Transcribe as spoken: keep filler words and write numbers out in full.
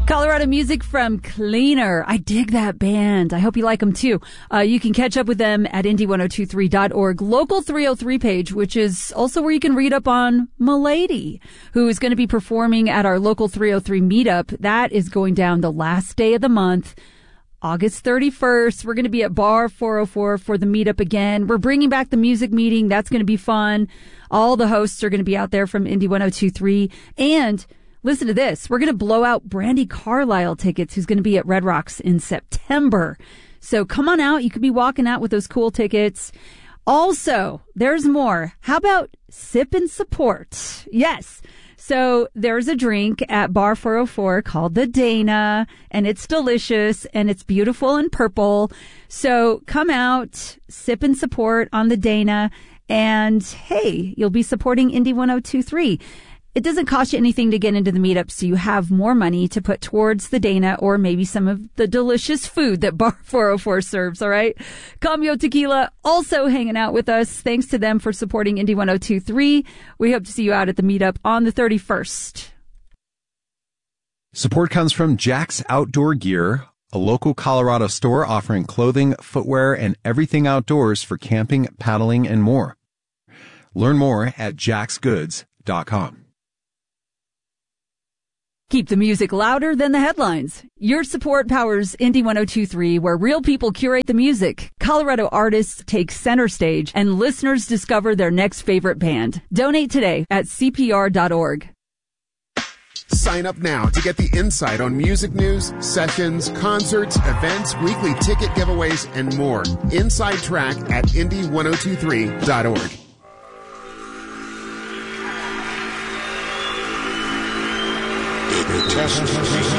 Colorado music from Cleaner. I dig that band. I hope you like them too. Uh, you can catch up with them at indie ten twenty-three dot org. Local three oh three page, which is also where you can read up on Milady, who is going to be performing at our local three oh three meetup. That is going down the last day of the month, August thirty-first. We're going to be at Bar four oh four for the meetup again. We're bringing back the music meeting. That's going to be fun. All the hosts are going to be out there from Indie ten twenty-three. And listen to this. We're going to blow out Brandi Carlile tickets, who's going to be at Red Rocks in September. So come on out. You could be walking out with those cool tickets. Also, there's more. How about Sip and Support? Yes. So there's a drink at Bar four oh four called the Dana, and it's delicious, and it's beautiful and purple. So come out, sip and support on the Dana, and hey, you'll be supporting Indie ten twenty-three. It doesn't cost you anything to get into the meetup, so you have more money to put towards the Dana or maybe some of the delicious food that Bar four oh four serves, all right? Cambio Tequila also hanging out with us. Thanks to them for supporting Indie ten twenty-three. We hope to see you out at the meetup on the thirty-first. Support comes from Jack's Outdoor Gear, a local Colorado store offering clothing, footwear, and everything outdoors for camping, paddling, and more. Learn more at jacks goods dot com. Keep the music louder than the headlines. Your support powers Indie ten twenty-three, where real people curate the music. Colorado artists take center stage, and listeners discover their next favorite band. Donate today at C P R dot org. Sign up now to get the insight on music news, sessions, concerts, events, weekly ticket giveaways, and more. Inside Track at indie ten twenty-three dot org. Test.